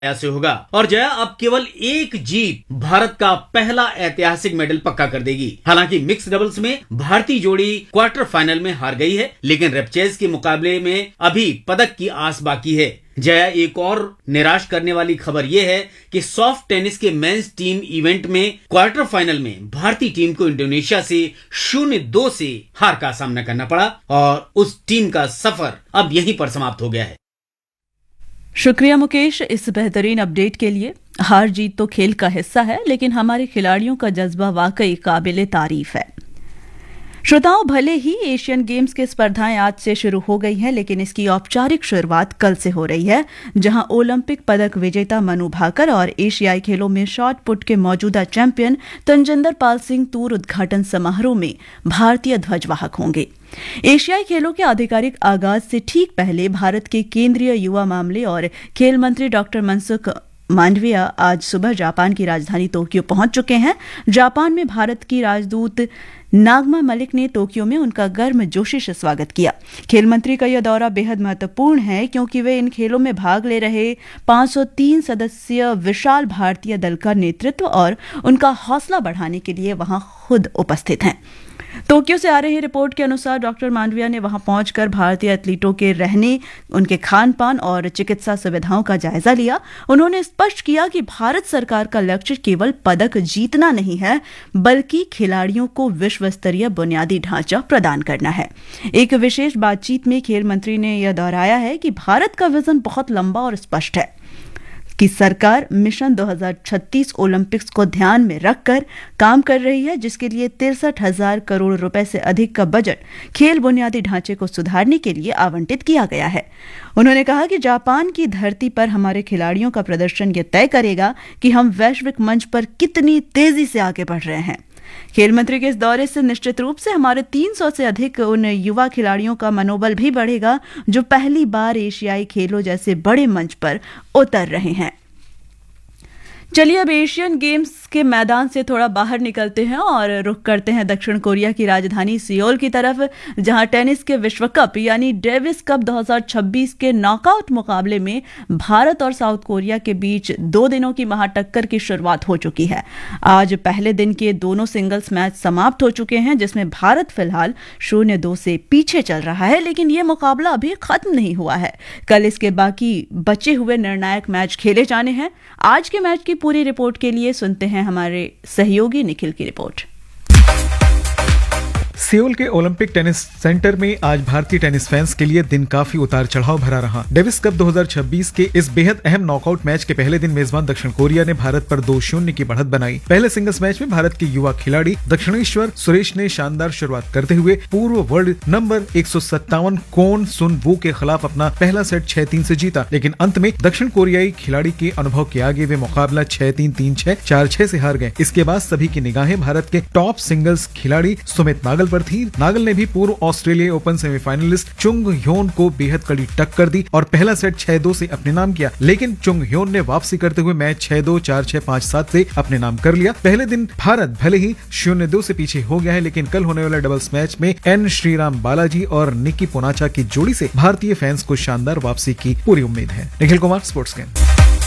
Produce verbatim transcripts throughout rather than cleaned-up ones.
से होगा और जया अब केवल एक जीत भारत का पहला ऐतिहासिक मेडल पक्का कर देगी। हालांकि मिक्स डबल्स में भारतीय जोड़ी क्वार्टर फाइनल में हार गई है, लेकिन रेपचेज के मुकाबले में अभी पदक की आस बाकी है। जया, एक और निराश करने वाली खबर यह है कि सॉफ्ट टेनिस के मेंस टीम इवेंट में क्वार्टर फाइनल में भारतीय टीम को इंडोनेशिया से शून्य दो से हार का सामना करना पड़ा और उस टीम का सफर अब यहीं पर समाप्त हो गया है। शुक्रिया मुकेश इस बेहतरीन अपडेट के लिए। हार जीत तो खेल का हिस्सा है, लेकिन हमारे खिलाड़ियों का जज्बा वाकई काबिले तारीफ है। श्रोताओं, भले ही एशियन गेम्स की स्पर्धाएं आज से शुरू हो गई हैं, लेकिन इसकी औपचारिक शुरुआत कल से हो रही है, जहां ओलंपिक पदक विजेता मनु भाकर और एशियाई खेलों में शॉट पुट के मौजूदा चैंपियन तंजिंदर पाल सिंह तूर उद्घाटन समारोह में भारतीय ध्वजवाहक होंगे। एशियाई खेलों के आधिकारिक आगाज से ठीक पहले भारत के केंद्रीय युवा मामले और खेल मंत्री डॉक्टर मनसुख मांडविया आज सुबह जापान की राजधानी टोक्यो पहुंच चुके हैं। जापान में भारत की राजदूत नागमा मलिक ने टोक्यो में उनका गर्मजोशी से स्वागत किया। खेल मंत्री का यह दौरा बेहद महत्वपूर्ण है, क्योंकि वे इन खेलों में भाग ले रहे पाँच सौ तीन सदस्यीय विशाल भारतीय दल का नेतृत्व और उनका हौसला बढ़ाने के लिए वहां खुद उपस्थित हैं। टोक्यो से आ रही रिपोर्ट के अनुसार डॉक्टर मांडविया ने वहां पहुंचकर भारतीय एथलीटों के रहने, उनके खान पान और चिकित्सा सुविधाओं का जायजा लिया। उन्होंने स्पष्ट किया कि भारत सरकार का लक्ष्य केवल पदक जीतना नहीं है, बल्कि खिलाड़ियों को विश्व स्तरीय बुनियादी ढांचा प्रदान करना है। एक विशेष बातचीत में खेल मंत्री ने यह दोहराया है कि भारत का विजन बहुत लंबा और स्पष्ट है कि सरकार मिशन दो हज़ार छत्तीस ओलंपिक्स को ध्यान में रखकर काम कर रही है, जिसके लिए तिरसठ हजार करोड़ रुपए से अधिक का बजट खेल बुनियादी ढांचे को सुधारने के लिए आवंटित किया गया है। उन्होंने कहा कि जापान की धरती पर हमारे खिलाड़ियों का प्रदर्शन यह तय करेगा कि हम वैश्विक मंच पर कितनी तेजी से आगे बढ़ रहे हैं। खेल मंत्री के इस दौरे से निश्चित रूप से हमारे तीन सौ से अधिक उन युवा खिलाड़ियों का मनोबल भी बढ़ेगा, जो पहली बार एशियाई खेलों जैसे बड़े मंच पर उतर रहे हैं। चलिए अब एशियन गेम्स के मैदान से थोड़ा बाहर निकलते हैं और रुख करते हैं दक्षिण कोरिया की राजधानी सियोल की तरफ, जहां टेनिस के विश्व कप यानी डेविस कप दो हज़ार छब्बीस के नॉकआउट मुकाबले में भारत और साउथ कोरिया के बीच दो दिनों की महाटक्कर की शुरुआत हो चुकी है। आज पहले दिन के दोनों सिंगल्स मैच समाप्त हो चुके हैं, जिसमें भारत फिलहाल शून्य दो से पीछे चल रहा है, लेकिन यह मुकाबला अभी खत्म नहीं हुआ है। कल इसके बाकी बचे हुए निर्णायक मैच खेले जाने हैं। आज के मैच की पूरी रिपोर्ट के लिए सुनते हैं हमारे सहयोगी निखिल की रिपोर्ट। सियोल के ओलंपिक टेनिस सेंटर में आज भारतीय टेनिस फैंस के लिए दिन काफी उतार चढ़ाव भरा रहा। डेविस कप दो हज़ार छब्बीस के इस बेहद अहम नॉकआउट मैच के पहले दिन मेजबान दक्षिण कोरिया ने भारत पर दो शून्य की बढ़त बनाई। पहले सिंगल्स मैच में भारत के युवा खिलाड़ी दक्षिणेश्वर सुरेश ने शानदार शुरुआत करते हुए पूर्व वर्ल्ड नंबर एक सौ सत्तावन कोन सुन वू के खिलाफ अपना पहला सेट छह तीन से जीता, लेकिन अंत में दक्षिण कोरियाई खिलाड़ी के अनुभव के आगे वे मुकाबला छह तीन तीन छह चार छह से हार गए। इसके बाद सभी की निगाहें भारत के टॉप सिंगल्स खिलाड़ी सुमित नागल पर थी। नागल ने भी पूर्व ऑस्ट्रेलिया ओपन सेमीफाइनलिस्ट चुंग ह्योन को बेहद कड़ी टक्कर दी और पहला सेट छह दो से अपने नाम किया, लेकिन चुंग ह्योन ने वापसी करते हुए मैच छह दो चार छह पाँच सात से अपने नाम कर लिया। पहले दिन भारत भले ही शून्य दो से पीछे हो गया है, लेकिन कल होने वाले डबल्स मैच में एन श्रीराम बालाजी और निकी पोनाचा की जोड़ी से भारतीय फैंस को शानदार वापसी की पूरी उम्मीद है। निखिल कुमार, स्पोर्ट्स के।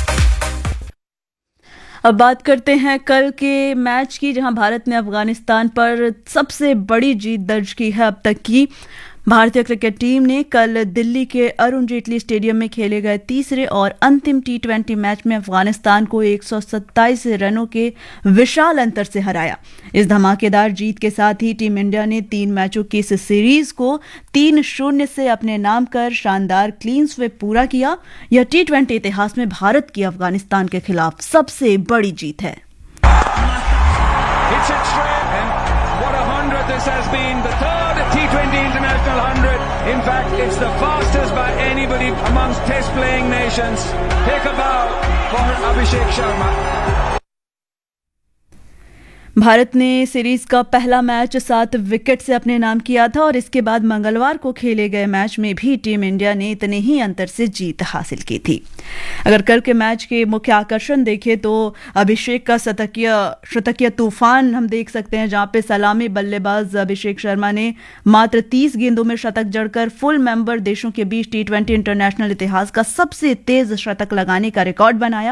अब बात करते हैं कल के मैच की, जहां भारत ने अफगानिस्तान पर सबसे बड़ी जीत दर्ज की है अब तक की। भारतीय क्रिकेट टीम ने कल दिल्ली के अरुण जेटली स्टेडियम में खेले गए तीसरे और अंतिम टी ट्वेंटी मैच में अफगानिस्तान को एक सौ सत्ताईस रनों के विशाल अंतर से हराया। इस धमाकेदार जीत के साथ ही टीम इंडिया ने तीन मैचों की इस सीरीज को तीन शून्य से अपने नाम कर शानदार क्लीन स्वीप पूरा किया। यह टी ट्वेंटी इतिहास में भारत की अफगानिस्तान के खिलाफ सबसे बड़ी जीत है। This has been the third T twenty International hundred. In fact, it's the fastest by anybody amongst test-playing nations. Take a bow for Abhishek Sharma. Bharat ने सीरीज का पहला मैच सात विकेट से अपने नाम किया था और इसके बाद मंगलवार को खेले गए मैच में भी टीम इंडिया ने इतने ही अंतर से जीत हासिल की थी। अगर कल के मैच के मुख्य आकर्षण देखें तो अभिषेक का शतकीय शतकीय तूफान हम देख सकते हैं, जहां पे सलामी बल्लेबाज अभिषेक शर्मा ने मात्र तीस गेंदों में शतक जड़कर फुल मेंबर देशों के बीच टी ट्वेंटी इंटरनेशनल इतिहास का सबसे तेज शतक लगाने का रिकॉर्ड बनाया।